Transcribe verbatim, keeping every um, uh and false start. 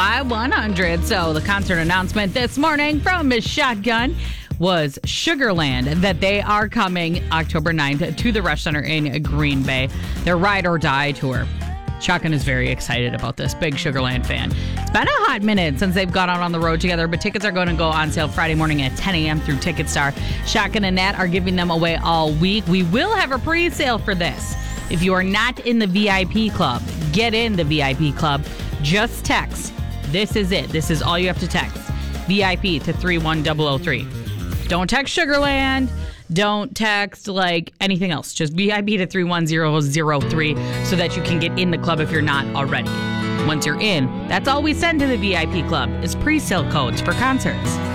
Y one hundred. So the concert announcement this morning from Miss Shotgun was Sugarland, that they are coming October ninth to the Rush Center in Green Bay. Their Ride or Die tour. Shotgun is very excited about this. Big Sugarland fan. It's been a hot minute since they've gone out on the road together, but tickets are going to go on sale Friday morning at ten a.m. through Ticketstar. Shotgun and Nat are giving them away all week. We will have a pre-sale for this. If you are not in the V I P club, get in the V I P club. Just text. This is it. This is all you have to text. V I P to three one zero zero three. Don't text Sugarland. Don't text like anything else. Just V I P to three one zero zero three so that you can get in the club if you're not already. Once you're in, that's all we send to the V I P club is pre-sale codes for concerts.